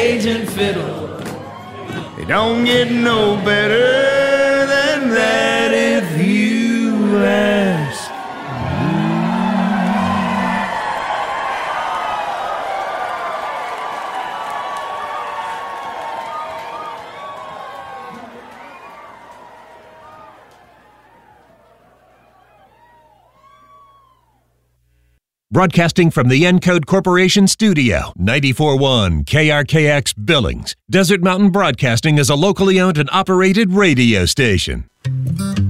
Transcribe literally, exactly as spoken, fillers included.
Cajun fiddle. It don't get no better than that if you ask. Broadcasting from the Encode Corporation studio, ninety-four point one K R K X Billings. Desert Mountain Broadcasting is a locally owned and operated radio station.